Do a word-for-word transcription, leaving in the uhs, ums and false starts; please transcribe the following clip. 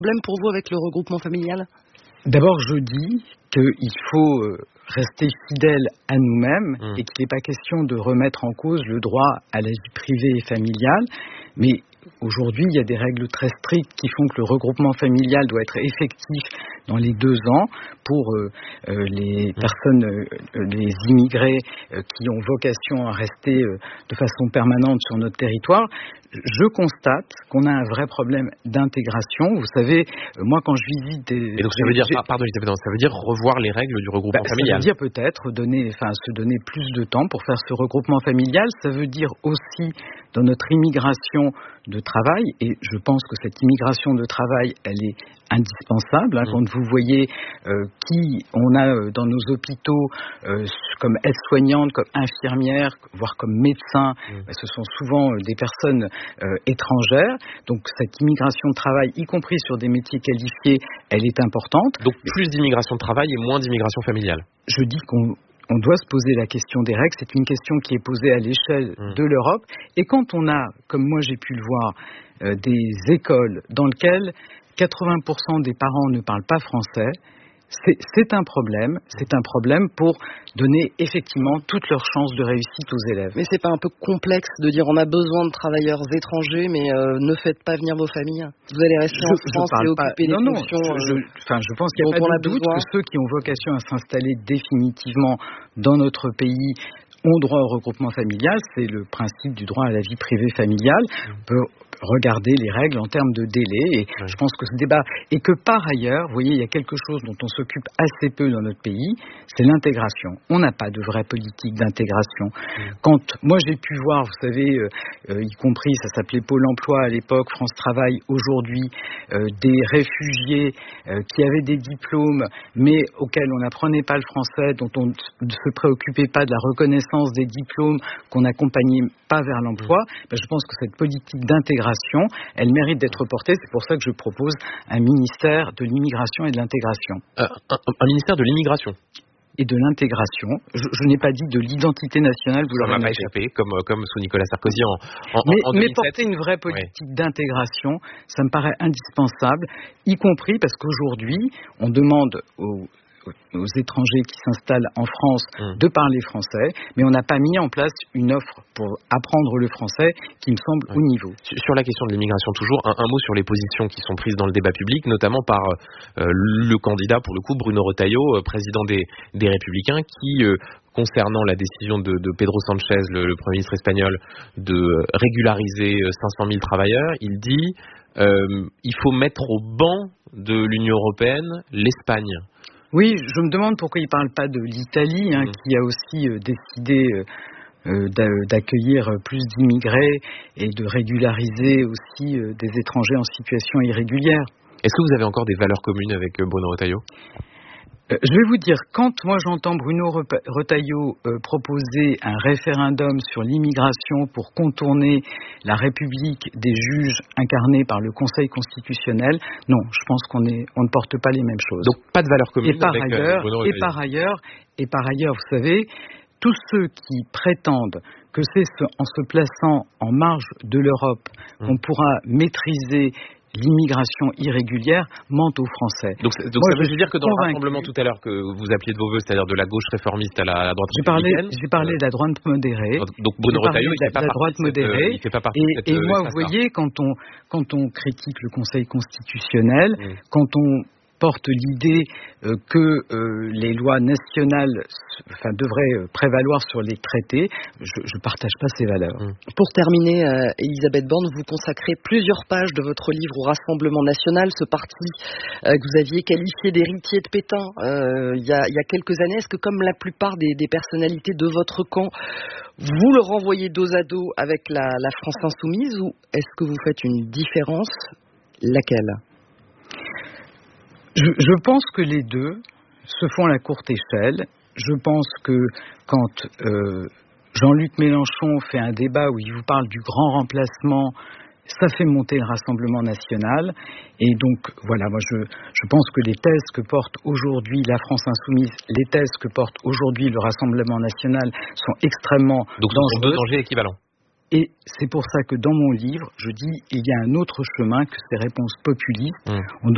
Problème pour vous avec le regroupement familial ? D'abord, je dis qu'il faut rester fidèle à nous-mêmes mmh. et qu'il n'est pas question de remettre en cause le droit à la vie privée et familiale, mais aujourd'hui, il y a des règles très strictes qui font que le regroupement familial doit être effectif dans les deux ans pour euh, euh, les personnes, euh, les immigrés euh, qui ont vocation à rester euh, de façon permanente sur notre territoire. Je constate qu'on a un vrai problème d'intégration. Vous savez, euh, moi quand je visite des... Et donc ça veut dire, pardon, ça veut dire revoir les règles du regroupement bah, familial. Ça veut dire peut-être donner, enfin, se donner plus de temps pour faire ce regroupement familial. Ça veut dire aussi dans notre immigration de travail, et je pense que cette immigration de travail, elle est indispensable. Hein, mmh. Quand vous voyez euh, qui on a euh, dans nos hôpitaux euh, comme aides-soignantes, comme infirmières, voire comme médecins, mmh. bah, ce sont souvent euh, des personnes euh, étrangères. Donc cette immigration de travail, y compris sur des métiers qualifiés, elle est importante. Donc plus d'immigration de travail et moins d'immigration familiale. Je dis qu'on On doit se poser la question des règles. C'est une question qui est posée à l'échelle mmh. de l'Europe. Et quand on a, comme moi j'ai pu le voir, euh, des écoles dans lesquelles quatre-vingts pour cent des parents ne parlent pas français, c'est, c'est un problème. C'est un problème pour donner effectivement toutes leurs chances de réussite aux élèves. Mais c'est pas un peu complexe de dire on a besoin de travailleurs étrangers, mais euh, ne faites pas venir vos familles. Vous allez rester je, en France et occuper pas, des non, fonctions. Non, je, je, enfin, je pense qu'il n'y a pas de doute que ceux qui ont vocation à s'installer définitivement dans notre pays ont droit au regroupement familial. C'est le principe du droit à la vie privée familiale. On peut regarder les règles en termes de délai, et oui. je pense que ce débat, et que par ailleurs, vous voyez, il y a quelque chose dont on s'occupe assez peu dans notre pays, c'est l'intégration. On n'a pas de vraie politique d'intégration. Oui. Quand moi j'ai pu voir, vous savez, euh, euh, y compris, ça s'appelait Pôle emploi à l'époque, France Travail, aujourd'hui, euh, des réfugiés euh, qui avaient des diplômes, mais auxquels on n'apprenait pas le français, dont on ne se préoccupait pas de la reconnaissance des diplômes, qu'on n'accompagnait pas vers l'emploi, oui. ben, je pense que cette politique d'intégration, elle mérite d'être portée. C'est pour ça que je propose un ministère de l'immigration et de l'intégration. Euh, un, un ministère de l'immigration et de l'intégration. Je, je n'ai pas dit de l'identité nationale. Vous ça m'a pas échappé, comme, comme sous Nicolas Sarkozy en, en, mais, en deux mille sept. Mais porter une vraie politique oui. d'intégration, ça me paraît indispensable, y compris parce qu'aujourd'hui, on demande aux aux étrangers qui s'installent en France mmh. de parler français, mais on n'a pas mis en place une offre pour apprendre le français qui me semble mmh. au niveau. Sur la question de l'immigration toujours, un, un mot sur les positions qui sont prises dans le débat public, notamment par euh, le candidat, pour le coup, Bruno Retailleau, euh, président des, des Républicains, qui, euh, concernant la décision de, de Pedro Sanchez, le, le Premier ministre espagnol, de régulariser cinq cent mille travailleurs, il dit euh, il faut mettre au banc de l'Union européenne l'Espagne. Oui, je me demande pourquoi il ne parle pas de l'Italie, hein, mmh. qui a aussi euh, décidé euh, d'accueillir plus d'immigrés et de régulariser aussi euh, des étrangers en situation irrégulière. Est-ce que vous avez encore des valeurs communes avec euh, Bruno Retailleau ? euh, Je vais vous dire, quand moi j'entends Bruno Retailleau euh, proposer un référendum sur l'immigration pour contourner la République des juges incarnés par le Conseil constitutionnel, non, je pense qu'on est, on ne porte pas les mêmes choses. Donc pas de valeur commune et par avec ailleurs, Bruno Retailleau. Et par ailleurs, et par ailleurs, vous savez, tous ceux qui prétendent que c'est ce, en se plaçant en marge de l'Europe mmh. qu'on pourra maîtriser l'immigration irrégulière mentent aux Français. Donc, donc Moi, ça veut dire que dans convaincu. le rassemblement tout à l'heure que vous appeliez de vos voeux, c'est-à-dire de la gauche réformiste à la, à la droite j'ai parlé, j'ai parlé euh, de la droite modérée. Donc Bruno Retailleau, il fait pas la droite cette, modérée. Il fait pas partie et, de cette, et moi, euh, vous voyez, quand on quand on critique le Conseil constitutionnel, mmh. quand on porte l'idée euh, que euh, les lois nationales enfin, devraient euh, prévaloir sur les traités, je ne partage pas ces valeurs. Mmh. Pour terminer, euh, Elisabeth Borne, vous consacrez plusieurs pages de votre livre au Rassemblement national, ce parti euh, que vous aviez qualifié d'héritier de Pétain euh, il y, a, il y a quelques années. Est-ce que comme la plupart des, des personnalités de votre camp, vous le renvoyez dos à dos avec la, la France insoumise, ou est-ce que vous faites une différence ? Laquelle ? Je, je pense que les deux se font à la courte échelle. Je pense que quand euh, Jean-Luc Mélenchon fait un débat où il vous parle du grand remplacement, ça fait monter le Rassemblement national. Et donc, voilà, moi je, je pense que les thèses que porte aujourd'hui la France insoumise, les thèses que porte aujourd'hui le Rassemblement national sont extrêmement donc, dangereuses. Donc, deux dangers équivalents. Et c'est pour ça que dans mon livre, je dis il y a un autre chemin que ces réponses populistes. Mmh. On